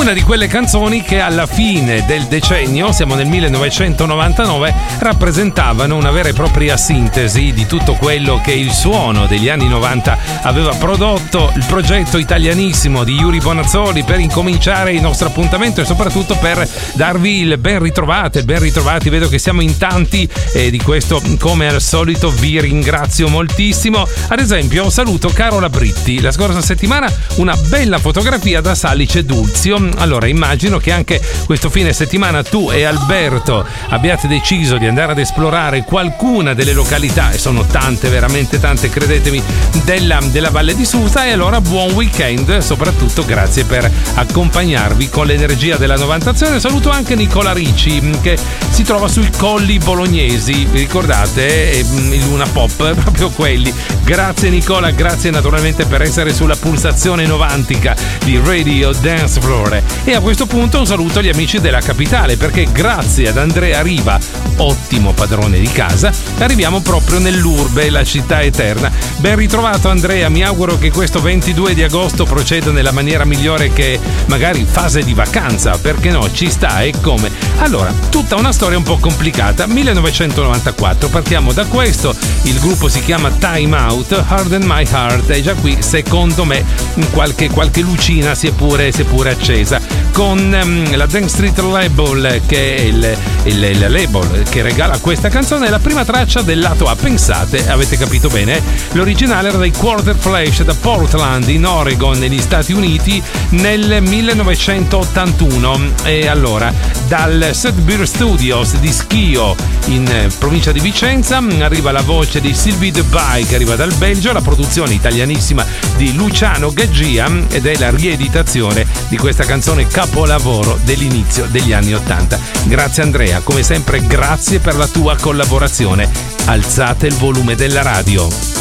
Una di quelle canzoni che alla fine del decennio, siamo nel 1999, rappresentavano una vera e propria sintesi di tutto quello che il suono degli anni 90 aveva prodotto, il progetto italianissimo di Yuri Bonazzoli per incominciare il nostro appuntamento e soprattutto per darvi il ben ritrovati. Vedo che siamo in tanti e di questo, come al solito, vi ringrazio moltissimo. Ad esempio, saluto Carola Britti. La scorsa settimana una bella fotografia da Salice Dulzio. Allora, immagino che anche questo fine settimana tu e Alberto abbiate deciso di andare ad esplorare qualcuna delle località, e sono tante, veramente tante, credetemi, della Valle di Susa. E allora buon weekend, soprattutto grazie per accompagnarvi con l'energia della Novantazione. Saluto anche Nicola Ricci, che si trova sui Colli Bolognesi, vi ricordate? Il Luna Pop, proprio quelli. Grazie Nicola, grazie naturalmente per essere sulla pulsazione novantica di Radio Dance Floor. E a questo punto un saluto agli amici della capitale, perché grazie ad Andrea Riva, ottimo padrone di casa, arriviamo proprio nell'urbe, la città eterna. Ben ritrovato Andrea, mi auguro che questo 22 di agosto proceda nella maniera migliore, che magari fase di vacanza, perché no, ci sta e come. Allora, tutta una storia un po' complicata. 1994, partiamo da questo, il gruppo si chiama Time Out, Harden My Heart, e già qui secondo me qualche lucina si è pure accesa, con la Dance Street Label, che è il label che regala questa canzone. È la prima traccia del lato A. Pensate, avete capito bene, l'originale era dei Quarter Flash da Portland in Oregon negli Stati Uniti nel 1981. E allora dal Sudbury Studios di Schio in provincia di Vicenza arriva la voce di Sylvie Debye, che arriva dal Belgio, la produzione italianissima di Luciano Gaggia, ed è la rieditazione di questa canzone capolavoro dell'inizio degli anni 80. Grazie Andrea, come sempre grazie per la tua collaborazione. Alzate il volume della radio.